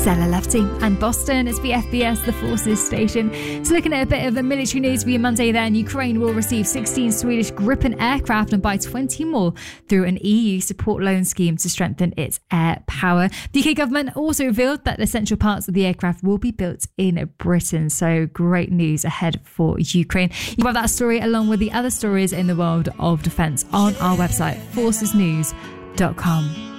Stella Lefty and Boston. It's the FBS, the Forces station. So looking at a bit of the military news for your Monday then, Ukraine will receive 16 Swedish Gripen aircraft and buy 20 more through an EU support loan scheme to strengthen its air power. The UK government also revealed that essential parts of the aircraft will be built in Britain. So great news ahead for Ukraine. You have that story along with the other stories in the world of defence on our website, forcesnews.com.